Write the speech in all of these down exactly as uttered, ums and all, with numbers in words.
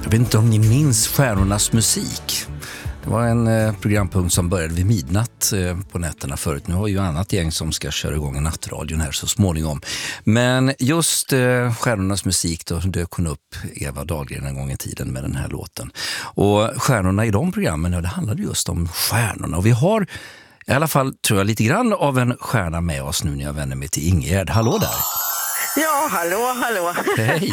Jag vet inte om ni minns Stjärnornas musik. Det var en eh, programpunkt som började vid midnatt eh, på nätterna förut. Nu har ju annat gäng som ska köra igång en nattradion här så småningom. Men just eh, Stjärnornas musik, då dök hon upp, Eva Dahlgren, en gång i tiden med den här låten. Och stjärnorna i de programmen, ja, det handlade just om stjärnorna. Och vi har i alla fall, tror jag, lite grann av en stjärna med oss nu när jag vänder mig till Ingegärd. Hallå där! Ja, hallå, hallå. Hej!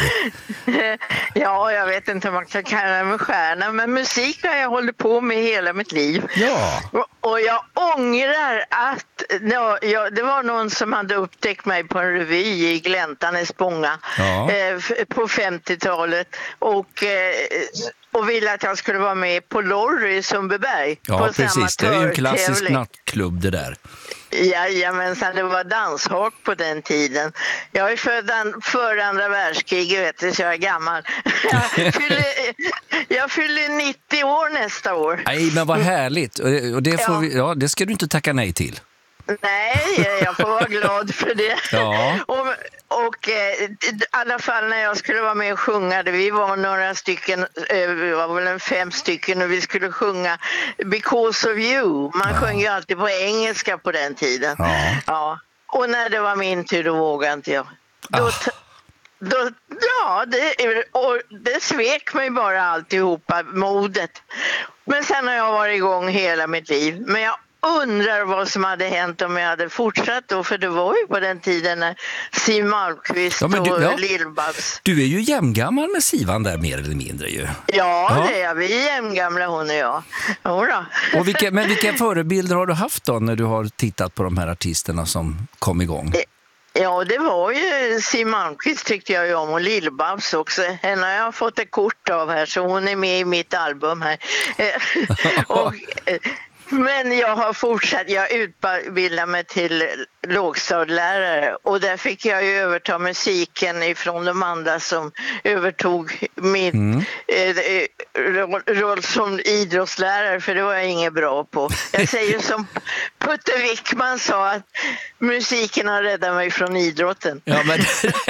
Ja, jag vet inte om man kan kalla mig stjärna, men musik har jag hållit på med hela mitt liv. Ja. Och, och jag ångrar att ja, jag, det var någon som hade upptäckt mig på en revy i Gläntan i Spånga Ja. eh, på femtiotalet och... Eh, och ville att jag skulle vara med på Lorry i Sundbyberg. Ja, på precis. Samma Det är ju en klassisk tävling. nattklubb det där. Jajamensan, det var danshak på den tiden. Jag är född före andra världskriget, vet du, så jag är gammal. Jag fyller, jag fyller nittio år nästa år. Nej, men vad härligt. Och det, får Ja. vi, ja, det ska du inte tacka nej till. Nej, jag får vara glad för det. Ja. Och, och eh, i alla fall när jag skulle vara med och sjunga, vi var några stycken, eh, vi var väl en fem stycken, och vi skulle sjunga Because of You. Man Ja. sjöng ju alltid på engelska på den tiden. Ja. Ja. Och när det var min tur, då vågade inte jag. Då, Ah. t- då, ja, det, och det svek mig bara alltihopa, modet. Men sen har jag varit igång hela mitt liv. Men jag undrar vad som hade hänt om jag hade fortsatt då, för det var ju på den tiden när Siw Malmkvist Ja, men du- och ja. Lill-Babs. Du är ju jämngammal med Sivan där, mer eller mindre ju. Ja, Ja. det är vi jämngamla, hon och jag. Jodå. Och vilka, men vilka förebilder har du haft då när du har tittat på de här artisterna som kom igång? Ja, det var ju Siw Malmkvist tyckte jag ju om, och Lill-Babs också. Henne har jag fått ett kort av här, så hon är med i mitt album här. och, men jag har fortsatt, jag utbildade mig till lågstadielärare, och där fick jag ju överta musiken ifrån de andra som övertog min Mm. eh, roll, roll som idrottslärare, för det var jag inget bra på. Jag säger som Putte Wickman sa, att musiken har räddat mig från idrotten. Ja, men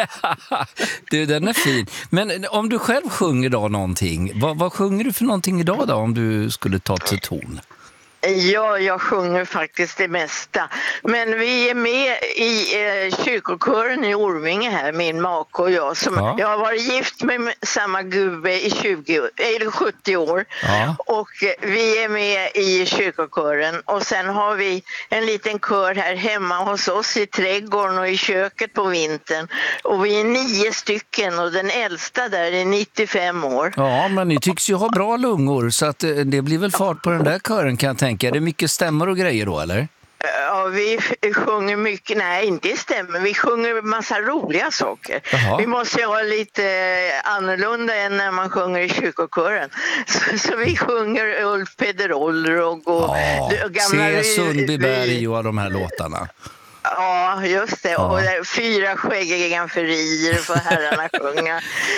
du, den är fin. Men om du själv sjunger då någonting, vad, vad sjunger du för någonting idag då, om du skulle ta till ton? Ja, jag sjunger faktiskt det mesta. Men vi är med i eh, kyrkokören i Orminge här, min make och jag. Som, Ja. Jag har varit gift med samma gubbe i tjugo, eller sjuttio år. Ja. Och eh, vi är med i kyrkokören. Och sen har vi en liten kör här hemma hos oss i trädgården och i köket på vintern. Och vi är nio stycken, och den äldsta där är nittiofem år. Ja, men ni tycks ju ha bra lungor, så att eh, det blir väl fart på den där kören, kan jag tänka. Är det mycket stämmor och grejer då, eller? Ja, vi f- sjunger mycket, nej inte i stämmen, vi sjunger massa roliga saker. Jaha. Vi måste ju ha lite eh, annorlunda än när man sjunger i kyrkokören. Så, så vi sjunger Ulf Pederolrog och Ja, d- gamla Se vi- Sundbyberg vi- och de här låtarna. Ja, just det. Ja. Och där, fyra skäggiga inferier får herrarna sjunga.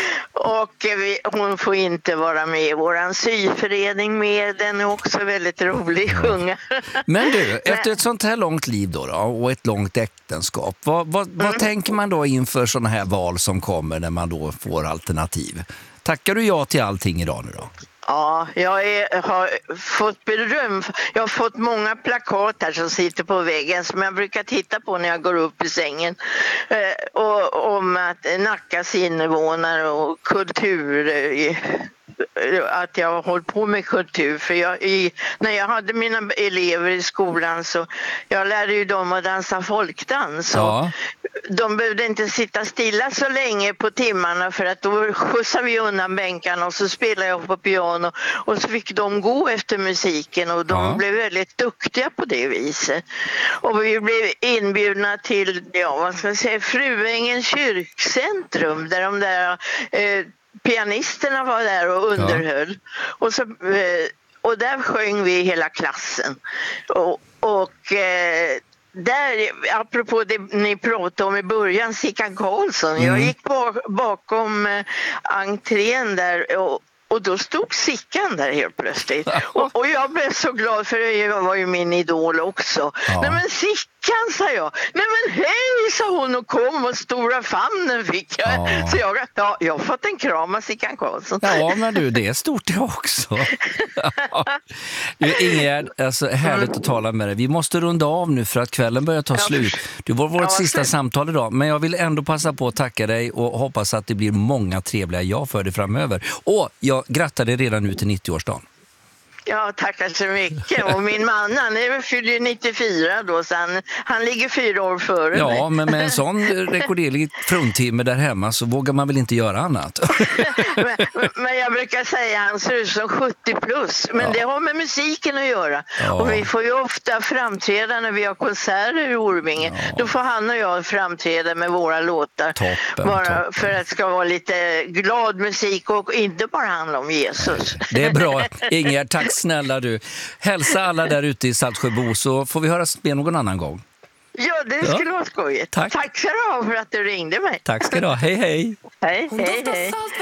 Och eh, vi, hon får inte vara med i våran syförening mer. Den är också väldigt rolig att sjunga. Men du, efter ett sånt här långt liv då, då och ett långt äktenskap, vad, vad, vad Mm. tänker man då inför såna här val som kommer när man då får alternativ? Tackar du ja till allting idag nu då? Ja, jag är, har fått beröm. Jag har fått många plakat här som sitter på väggen som jag brukar titta på när jag går upp i sängen. Eh, och, om att Nackas invånare och kultur... Eh, att jag har hållit på med kultur, för jag, i, när jag hade mina elever i skolan så jag lärde ju dem att dansa folkdans. Ja. De behövde inte sitta stilla så länge på timmarna, för att då skjutsade vi undan bänkarna och så spelade jag på piano, och så fick de gå efter musiken, och de Ja. blev väldigt duktiga på det viset. Och vi blev inbjudna till, ja vad ska jag säga, Fruängens kyrkcentrum, där de där eh, pianisterna var där och underhöll. Och, så, eh, och där sjöng vi hela klassen. Och, och eh, där, apropå det ni pratade om i början, Sickan Karlsson. Mm. Jag gick bak, bakom eh, entrén där, och Och då stod Sickan där helt plötsligt. Och, och jag blev så glad, för jag var ju min idol också. Ja. Nej men Sickan! veckan, sa jag. Nej men hej, sa hon och kom och stora famnen fick jag. Ja. Så jag, ja, jag har fått en kram av Sickan Karlsson. Ja, men du, det är stort det också. Du, Ingegärd, alltså, härligt att tala med dig. Vi måste runda av nu för att kvällen börjar ta Ja. slut. Det var vårt Ja, sista slut. samtal idag, men jag vill ändå passa på att tacka dig och hoppas att det blir många trevliga jag för dig framöver. Och jag grattar dig redan nu till nittioårsdagen. Ja, tackar så mycket. Och min man, han är fyller nittiofyra då, så han, han ligger fyra år före mig. Ja, men med en sån rekorderlig fruntimme där hemma så vågar man väl inte göra annat. men, men jag brukar säga att han ser ut som sjuttio plus. Men Ja. det har med musiken att göra. Ja. Och vi får ju ofta framträda när vi har konserter i Orminge. Ja. Då får han och jag framträda med våra låtar. Toppen, bara toppen. för att det ska vara lite glad musik och inte bara handla om Jesus. Det är bra. Ingegärd, tack snälla du. Hälsa alla där ute i Saltsjöbo så får vi höras med någon annan gång. Ja, det skulle vara skojigt. Tack. Tack så du ha för att du ringde mig. Tack ska du ha. Hej, hej. Hej, hej, hej.